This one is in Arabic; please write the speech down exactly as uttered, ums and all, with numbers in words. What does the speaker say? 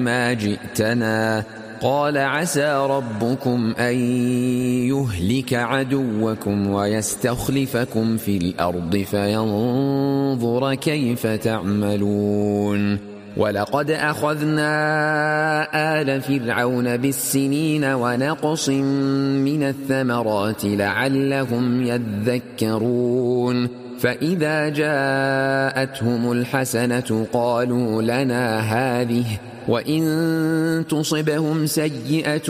ما جئتنا قال عسى ربكم أن يهلك عدوكم ويستخلفكم في الأرض فينظر كيف تعملون ولقد أخذنا آل فرعون بالسنين ونقص من الثمرات لعلهم يذكرون فإذا جاءتهم الحسنة قالوا لنا هذه وإن تصبهم سيئة